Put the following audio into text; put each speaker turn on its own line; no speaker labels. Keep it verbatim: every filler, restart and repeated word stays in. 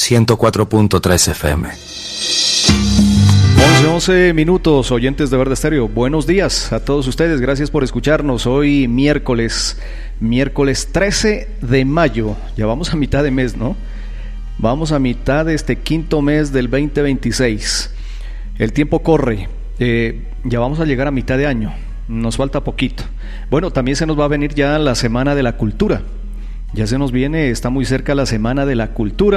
ciento cuatro punto tres F M.
once, once minutos, oyentes de Verde Estéreo. Buenos días a todos ustedes, gracias por escucharnos. Hoy miércoles, miércoles trece de mayo, ya vamos a mitad de mes, ¿no? Vamos a mitad de este quinto mes del veinte veintiséis. El tiempo corre, eh, ya vamos a llegar a mitad de año, nos falta poquito. Bueno, también se nos va a venir ya la Semana de la Cultura. Ya se nos viene, está muy cerca la Semana de la Cultura.